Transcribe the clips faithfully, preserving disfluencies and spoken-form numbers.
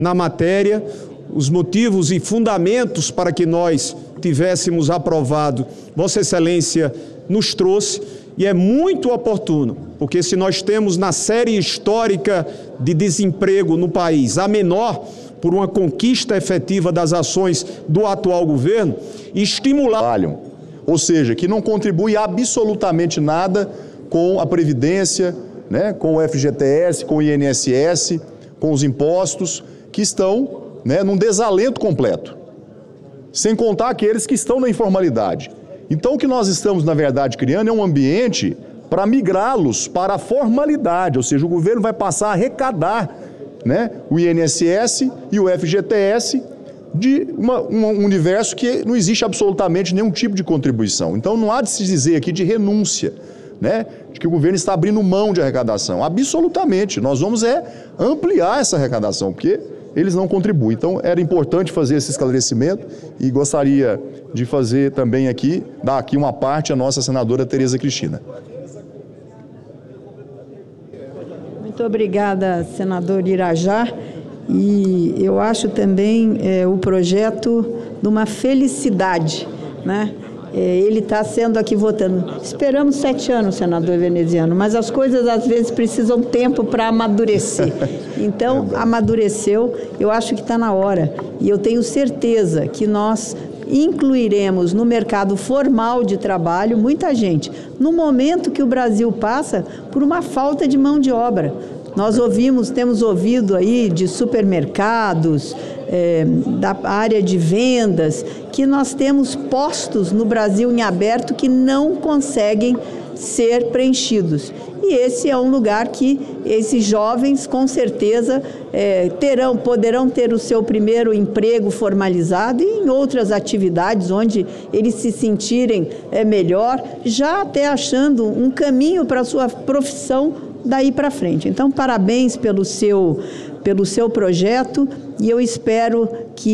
na matéria, os motivos e fundamentos para que nós tivéssemos aprovado, Vossa Excelência nos trouxe, e é muito oportuno, porque se nós temos na série histórica de desemprego no país, a menor por uma conquista efetiva das ações do atual governo, estimular... Ou seja, que não contribui absolutamente nada com a Previdência, né, com o F G T S, com o I N S S, com os impostos, que estão, né, num desalento completo. Sem contar aqueles que estão na informalidade. Então, o que nós estamos, na verdade, criando é um ambiente para migrá-los para a formalidade, ou seja, o governo vai passar a arrecadar, né, o I N S S e o F G T S de uma, um universo que não existe absolutamente nenhum tipo de contribuição. Então, não há de se dizer aqui de renúncia, né, de que o governo está abrindo mão de arrecadação. Absolutamente, nós vamos é ampliar essa arrecadação, porque eles não contribuem. Então, era importante fazer esse esclarecimento e gostaria de fazer também aqui, dar aqui uma parte à nossa senadora Tereza Cristina. Muito obrigada, senador Irajá. E eu acho também é, o projeto de uma felicidade, né? É, ele está sendo aqui votando. Esperamos sete anos, senador veneziano, mas as coisas às vezes precisam tempo para amadurecer. Então, amadureceu, eu acho que está na hora. E eu tenho certeza que nós incluiremos no mercado formal de trabalho muita gente, no momento que o Brasil passa por uma falta de mão de obra. Nós ouvimos, temos ouvido aí de supermercados, é, da área de vendas, que nós temos postos no Brasil em aberto que não conseguem ser preenchidos. E esse é um lugar que esses jovens, com certeza, é, terão, poderão ter o seu primeiro emprego formalizado e em outras atividades onde eles se sentirem é, melhor, já até achando um caminho para a sua profissão daí para frente. Então, parabéns pelo seu, pelo seu projeto e eu espero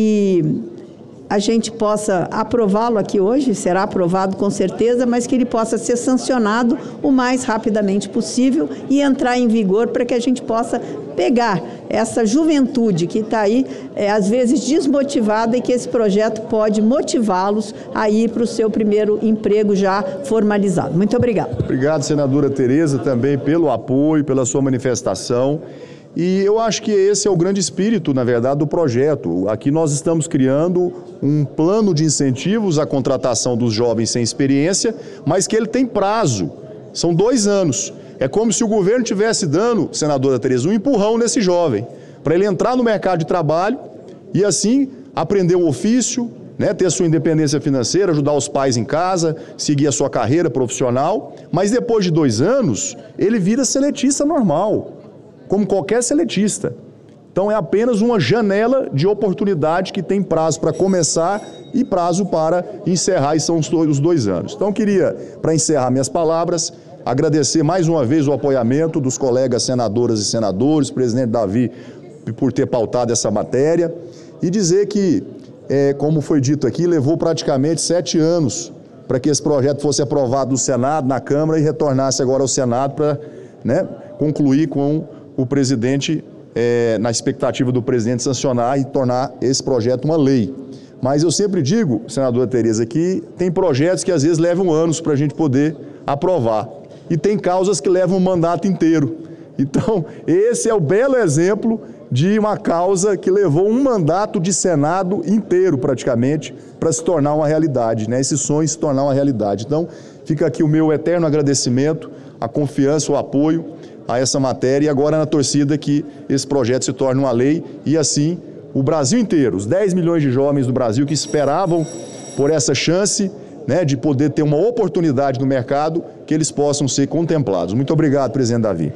que a gente possa aprová-lo aqui hoje, será aprovado com certeza, mas que ele possa ser sancionado o mais rapidamente possível e entrar em vigor para que a gente possa pegar essa juventude que está aí, é, às vezes desmotivada, e que esse projeto pode motivá-los a ir para o seu primeiro emprego já formalizado. Muito obrigado. Obrigado, senadora Tereza, também pelo apoio, pela sua manifestação. E eu acho que esse é o grande espírito, na verdade, do projeto. Aqui nós estamos criando um plano de incentivos à contratação dos jovens sem experiência, mas que ele tem prazo, são dois anos. É como se o governo estivesse dando, senadora Tereza, um empurrão nesse jovem, para ele entrar no mercado de trabalho e assim aprender o ofício, né, ter a sua independência financeira, ajudar os pais em casa, seguir a sua carreira profissional, mas depois de dois anos, ele vira seletista normal, como qualquer seletista. Então é apenas uma janela de oportunidade que tem prazo para começar e prazo para encerrar, e são os dois anos. Então eu queria, para encerrar minhas palavras, agradecer mais uma vez o apoiamento dos colegas senadoras e senadores, presidente Davi, por ter pautado essa matéria, e dizer que, é, como foi dito aqui, levou praticamente sete anos para que esse projeto fosse aprovado no Senado, na Câmara, e retornasse agora ao Senado para, né, concluir com o presidente, é, na expectativa do presidente sancionar e tornar esse projeto uma lei. Mas eu sempre digo, senadora Tereza, que tem projetos que às vezes levam anos para a gente poder aprovar. E tem causas que levam um mandato inteiro. Então, esse é o belo exemplo de uma causa que levou um mandato de Senado inteiro, praticamente, para se tornar uma realidade, né? Esse sonho se tornar uma realidade. Então, fica aqui o meu eterno agradecimento, a confiança, o apoio a essa matéria, e agora na torcida que esse projeto se torne uma lei e assim o Brasil inteiro, os dez milhões de jovens do Brasil que esperavam por essa chance, né, de poder ter uma oportunidade no mercado, que eles possam ser contemplados. Muito obrigado, presidente Davi.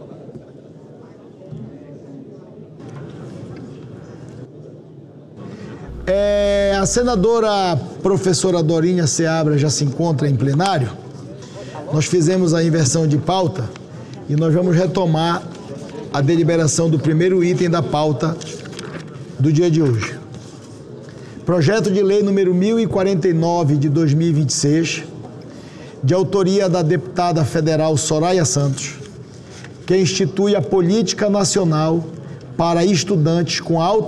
É, a senadora professora Dorinha Seabra já se encontra em plenário. Nós fizemos a inversão de pauta e nós vamos retomar a deliberação do primeiro item da pauta do dia de hoje. Projeto de lei número mil e quarenta e nove de dois mil e vinte e seis, de autoria da deputada federal Soraya Santos, que institui a Política Nacional para estudantes com alta